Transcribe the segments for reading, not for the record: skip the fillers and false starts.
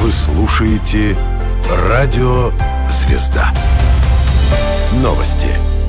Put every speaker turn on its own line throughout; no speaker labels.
Вы слушаете «Радио Звезда». Новости.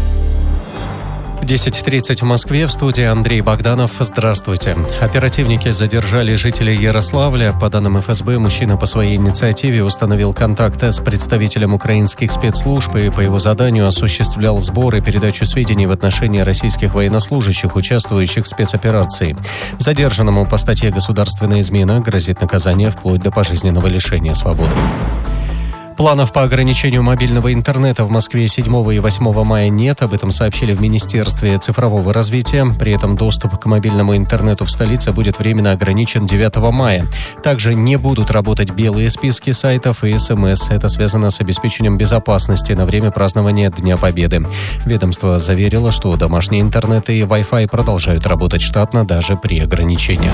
10:30 в Москве. В студии Андрей Богданов. Здравствуйте. Оперативники задержали жителей Ярославля. По данным ФСБ, мужчина по своей инициативе установил контакт с представителем украинских спецслужб и по его заданию осуществлял сбор и передачу сведений в отношении российских военнослужащих, участвующих в спецоперации. Задержанному по статье «Государственная измена» грозит наказание вплоть до пожизненного лишения свободы. Планов по ограничению мобильного интернета в Москве 7 и 8 мая нет. Об этом сообщили в Министерстве цифрового развития. При этом доступ к мобильному интернету в столице будет временно ограничен 9 мая. Также не будут работать белые списки сайтов и СМС. Это связано с обеспечением безопасности на время празднования Дня Победы. Ведомство заверило, что домашний интернет и Wi-Fi продолжают работать штатно даже при ограничениях.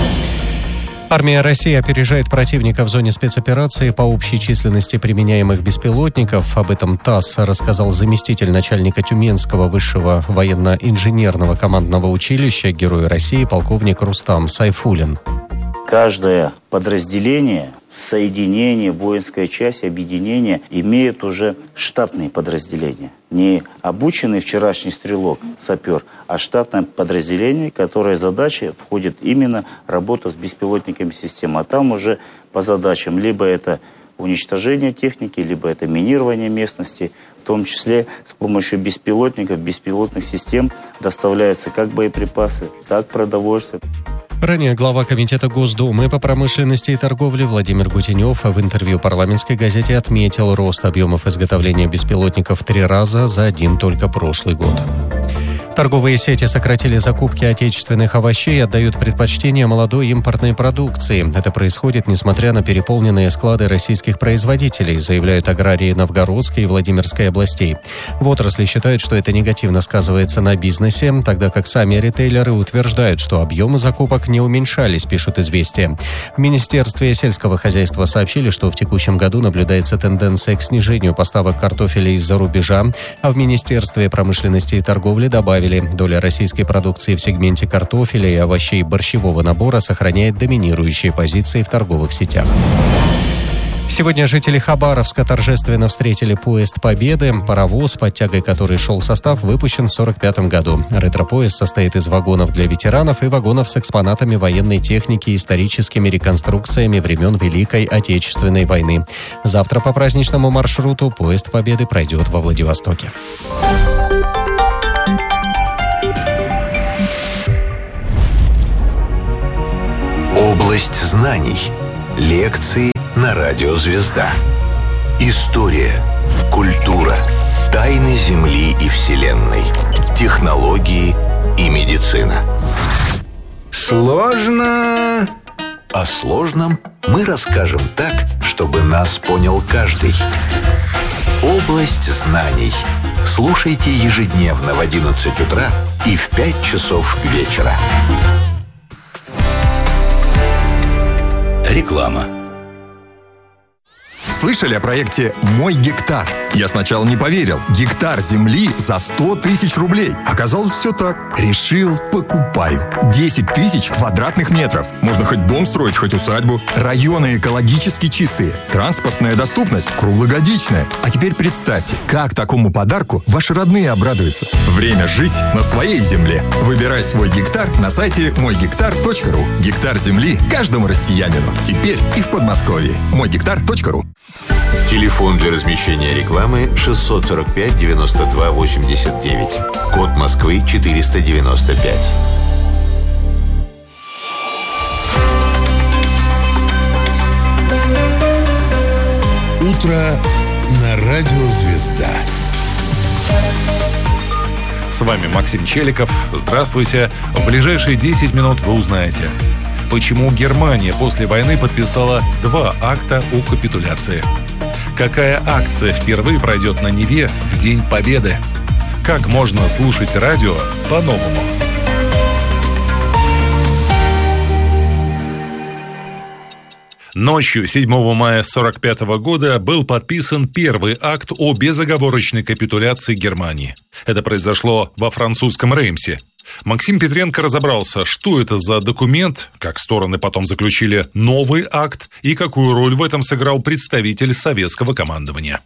Армия России опережает противника в зоне спецоперации по общей численности применяемых беспилотников. Об этом ТАСС рассказал заместитель начальника Тюменского высшего военно-инженерного командного училища, Герой России, полковник Рустам Сайфуллин.
Каждое подразделение, соединение, воинская часть, объединение имеет уже штатные подразделения. Не обученный вчерашний стрелок, сапер, а штатное подразделение, которое задача входит именно работа с беспилотниками системы. А там уже по задачам либо это уничтожение техники, либо это минирование местности, в том числе с помощью беспилотников, беспилотных систем доставляются как боеприпасы, так продовольствие.
Ранее глава Комитета Госдумы по промышленности и торговле Владимир Гутенев в интервью парламентской газете отметил рост объемов изготовления беспилотников в 3 раза за один только прошлый год. Торговые сети сократили закупки отечественных овощей и отдают предпочтение молодой импортной продукции. Это происходит, несмотря на переполненные склады российских производителей, заявляют аграрии Новгородской и Владимирской областей. В отрасли считают, что это негативно сказывается на бизнесе, тогда как сами ритейлеры утверждают, что объемы закупок не уменьшались, пишут «Известия». В Министерстве сельского хозяйства сообщили, что в текущем году наблюдается тенденция к снижению поставок картофеля из-за рубежа, а в Министерстве промышленности и торговли добавили, доля российской продукции в сегменте картофеля и овощей борщевого набора сохраняет доминирующие позиции в торговых сетях. Сегодня жители Хабаровска торжественно встретили поезд Победы. Паровоз, под тягой который шел состав, выпущен в 1945 году. Ретро-поезд состоит из вагонов для ветеранов и вагонов с экспонатами военной техники и историческими реконструкциями времен Великой Отечественной войны. Завтра по праздничному маршруту поезд Победы пройдет во Владивостоке.
Область знаний. Лекции на радио «Звезда». История, культура, тайны Земли и Вселенной, технологии и медицина. Сложно. О сложном мы расскажем так, чтобы нас понял каждый. Область знаний. Слушайте ежедневно в 11 утра и в 5 часов вечера. Реклама.
Слышали о проекте «Мой гектар»? Я сначала не поверил. Гектар земли за 100 тысяч рублей. Оказалось, все так. Решил, покупаю. 10 тысяч квадратных метров. Можно хоть дом строить, хоть усадьбу. Районы экологически чистые. Транспортная доступность круглогодичная. А теперь представьте, как такому подарку ваши родные обрадуются. Время жить на своей земле. Выбирай свой гектар на сайте мойгектар.ру. Гектар земли каждому россиянину. Теперь и в Подмосковье. Мойгектар.ру.
Телефон для размещения рекламы 645 92 89. Код Москвы 495.
Утро на радио «Звезда».
С вами Максим Челиков. Здравствуйте. В ближайшие 10 минут вы узнаете, почему Германия после войны подписала 2 акта о капитуляции. Какая акция впервые пройдет на Неве в День Победы? Как можно слушать радио по-новому? Ночью 7 мая 1945 года был подписан первый акт о безоговорочной капитуляции Германии. Это произошло во французском Реймсе. Максим Петренко разобрался, что это за документ, как стороны потом заключили новый акт и какую роль в этом сыграл представитель советского командования.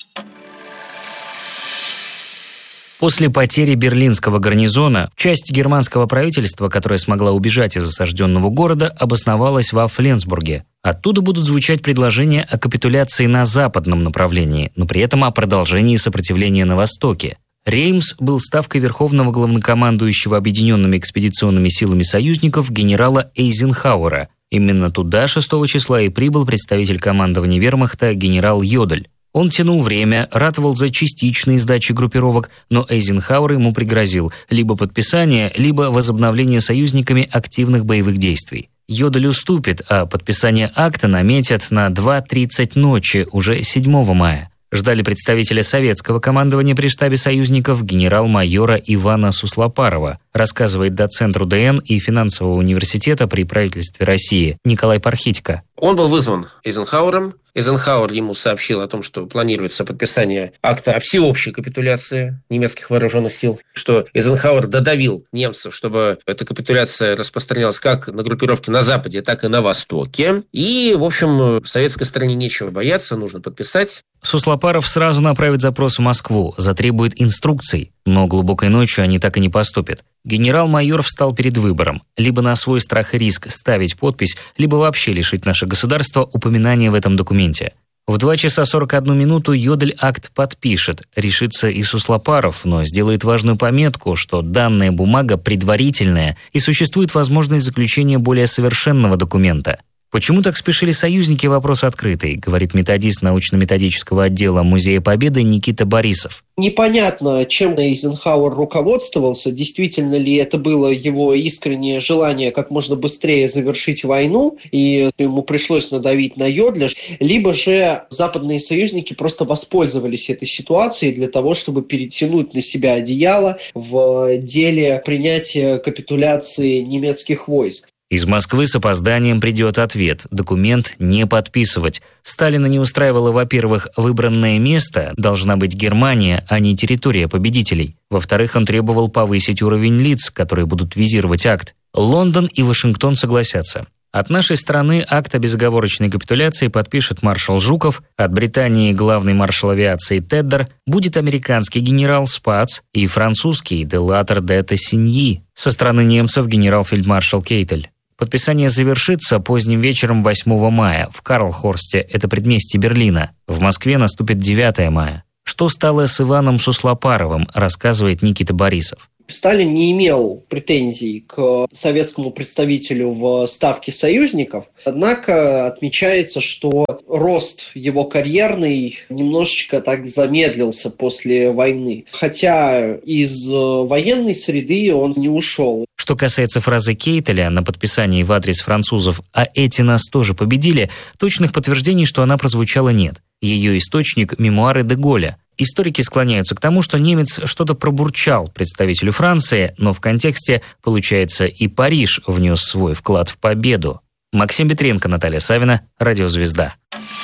После потери берлинского гарнизона часть германского правительства, которая смогла убежать из осажденного города, обосновалась во Фленсбурге. Оттуда будут звучать предложения о капитуляции на западном направлении, но при этом о продолжении сопротивления на востоке. Реймс был ставкой верховного главнокомандующего объединенными экспедиционными силами союзников генерала Эйзенхауэра. Именно туда 6 числа и прибыл представитель командования вермахта генерал Йодель. Он тянул время, ратовал за частичные сдачи группировок, но Эйзенхауэр ему пригрозил либо подписание, либо возобновление союзниками активных боевых действий. Йодель уступит, а подписание акта наметят на 2:30 ночи уже 7 мая. Ждали представителя советского командования при штабе союзников генерал-майора Ивана Суслопарова, рассказывает доцент РУДН и финансового университета при правительстве России Николай Пархитько.
Он был вызван Эйзенхауэром. Эйзенхауэр ему сообщил о том, что планируется подписание акта о всеобщей капитуляции немецких вооруженных сил, что Эйзенхауэр додавил немцев, чтобы эта капитуляция распространялась как на группировки на Западе, так и на Востоке. И, в общем, советской стороне нечего бояться, нужно подписать.
Суслопаров сразу направит запрос в Москву, затребует инструкций, но глубокой ночью они так и не поступят. Генерал-майор встал перед выбором: либо на свой страх и риск ставить подпись, либо вообще лишить наше государство упоминания в этом документе. В 2 часа 41 минуту Йодель акт подпишет, решится и Суслопаров, но сделает важную пометку, что данная бумага предварительная и существует возможность заключения более совершенного документа. Почему так спешили союзники, вопрос открытый, говорит методист научно-методического отдела Музея Победы Никита Борисов.
Непонятно, чем Эйзенхауэр руководствовался, действительно ли это было его искреннее желание как можно быстрее завершить войну, и ему пришлось надавить на Йодля, либо же западные союзники просто воспользовались этой ситуацией для того, чтобы перетянуть на себя одеяло в деле принятия капитуляции немецких войск.
Из Москвы с опозданием придет ответ: документ не подписывать. Сталина не устраивало, во-первых, выбранное место должна быть Германия, а не территория победителей. Во-вторых, он требовал повысить уровень лиц, которые будут визировать акт. Лондон и Вашингтон согласятся. От нашей страны акт о безоговорочной капитуляции подпишет маршал Жуков, от Британии главный маршал авиации Теддер, будет американский генерал Спац и французский де Латер де Тассиньи, со стороны немцев генерал-фельдмаршал Кейтель. Подписание завершится поздним вечером 8 мая в Карлхорсте, это предместье Берлина. В Москве наступит 9 мая. Что стало с Иваном Суслопаровым, рассказывает Никита Борисов.
Сталин не имел претензий к советскому представителю в Ставке союзников, однако отмечается, что рост его карьерный немножечко так замедлился после войны, хотя из военной среды он не ушел.
Что касается фразы Кейтеля на подписании в адрес французов «а эти нас тоже победили», точных подтверждений, что она прозвучала, нет. Ее источник – мемуары де Голля. Историки склоняются к тому, что немец что-то пробурчал представителю Франции, но в контексте, получается, и Париж внес свой вклад в победу. Максим Петренко, Наталья Савина, Радио Звезда.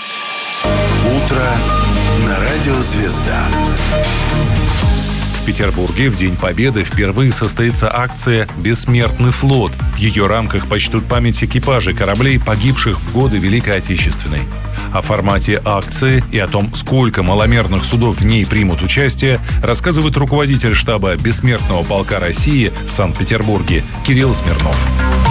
Утро на Радио Звезда.
В Петербурге в День Победы впервые состоится акция «Бессмертный флот». В ее рамках почтут память экипажей кораблей, погибших в годы Великой Отечественной. О формате акции и о том, сколько маломерных судов в ней примут участие, рассказывает руководитель штаба Бессмертного полка России в Санкт-Петербурге Кирилл Смирнов.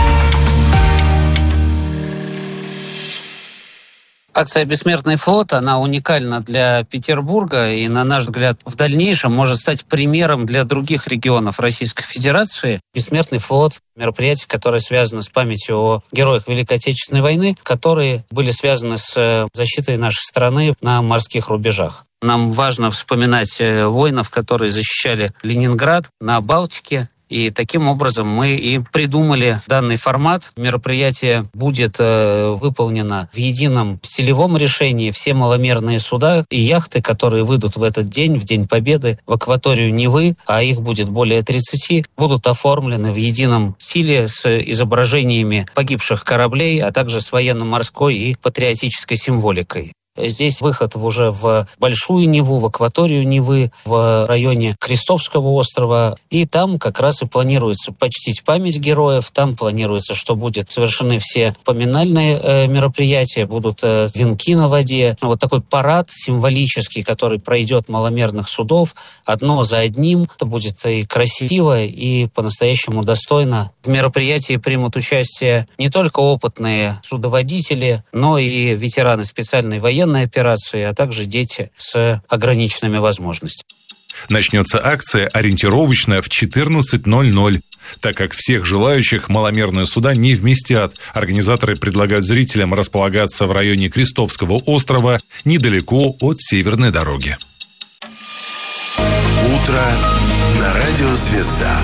Акция «Бессмертный флот», она уникальна для Петербурга и, на наш взгляд, в дальнейшем может стать примером для других регионов Российской Федерации. «Бессмертный флот» — мероприятие, которое связано с памятью о героях Великой Отечественной войны, которые были связаны с защитой нашей страны на морских рубежах. Нам важно вспоминать воинов, которые защищали Ленинград на Балтике. И таким образом мы и придумали данный формат. Мероприятие будет выполнено в едином стилевом решении. Все маломерные суда и яхты, которые выйдут в этот день, в День Победы, в акваторию Невы, а их будет более 30, будут оформлены в едином стиле с изображениями погибших кораблей, а также с военно-морской и патриотической символикой. Здесь выход уже в Большую Неву, в акваторию Невы, в районе Крестовского острова. И там как раз и планируется почтить память героев. Там планируется, что будут совершены все поминальные мероприятия, будут венки на воде. Вот такой парад символический, который пройдет маломерных судов одно за одним. Это будет и красиво, и по-настоящему достойно. В мероприятии примут участие не только опытные судоводители, но и ветераны специальной военной операции, а также дети с ограниченными возможностями.
Начнется акция ориентировочно в 14:00. Так как всех желающих маломерные суда не вместят, организаторы предлагают зрителям располагаться в районе Крестовского острова, недалеко от Северной дороги.
Утро на радио «Звезда».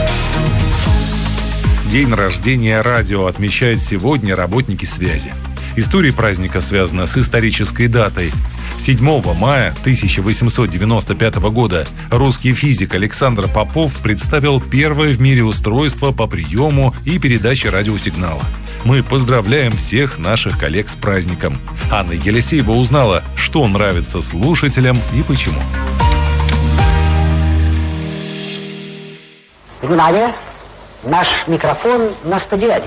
День рождения радио отмечают сегодня работники связи. История праздника связана с исторической датой. 7 мая 1895 года русский физик Александр Попов представил первое в мире устройство по приему и передаче радиосигнала. Мы поздравляем всех наших коллег с праздником. Анна Елисеева узнала, что нравится слушателям и почему.
Внимание! Наш микрофон на стадионе.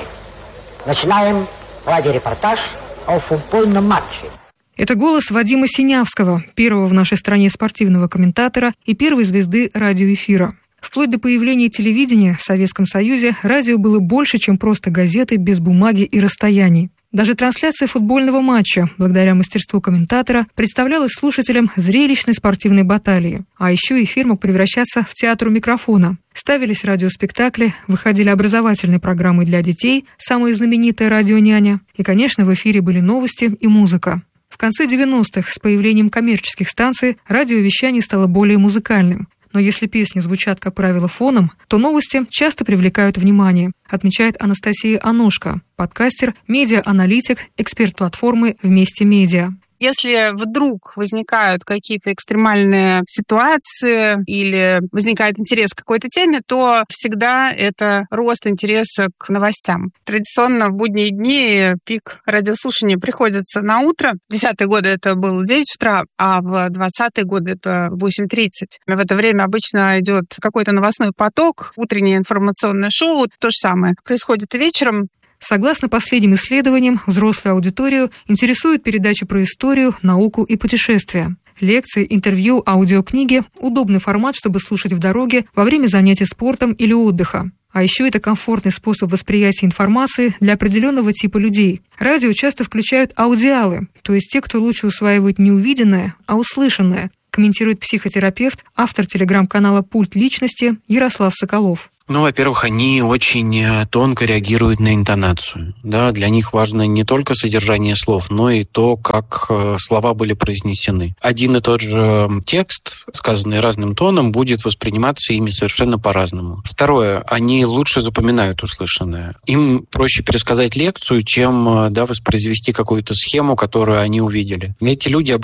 Начинаем радиорепортаж о футбольном матче.
Это голос Вадима Синявского, первого в нашей стране спортивного комментатора и первой звезды радиоэфира. Вплоть до появления телевидения в Советском Союзе радио было больше, чем просто газеты без бумаги и расстояний. Даже трансляция футбольного матча, благодаря мастерству комментатора, представлялась слушателям зрелищной спортивной баталии. А еще эфир мог превращаться в театр у микрофона. Ставились радиоспектакли, выходили образовательные программы для детей, самая знаменитая «Радионяня». И, конечно, в эфире были новости и музыка. В конце 90-х с появлением коммерческих станций радиовещание стало более музыкальным. Но если песни звучат, как правило, фоном, то новости часто привлекают внимание, отмечает Анастасия Анушка, подкастер, медиа-аналитик, эксперт платформы «Вместе Медиа».
Если вдруг возникают какие-то экстремальные ситуации или возникает интерес к какой-то теме, то всегда это рост интереса к новостям. Традиционно в будние дни пик радиослушания приходится на утро. В 10-е годы это было 9 утра, а в 20-е годы это 8:30. В это время обычно идет какой-то новостной поток, утреннее информационное шоу. То же самое происходит вечером.
Согласно последним исследованиям, взрослую аудиторию интересуют передачи про историю, науку и путешествия. Лекции, интервью, аудиокниги – удобный формат, чтобы слушать в дороге, во время занятий спортом или отдыха. А еще это комфортный способ восприятия информации для определенного типа людей. Радио часто включают аудиалы, то есть те, кто лучше усваивают не увиденное, а услышанное, комментирует психотерапевт, автор телеграм-канала «Пульт личности» Ярослав Соколов.
Во-первых, они очень тонко реагируют на интонацию. Да, для них важно не только содержание слов, но и то, как слова были произнесены. Один и тот же текст, сказанный разным тоном, будет восприниматься ими совершенно по-разному. Второе, они лучше запоминают услышанное. Им проще пересказать лекцию, чем воспроизвести какую-то схему, которую они увидели. Эти люди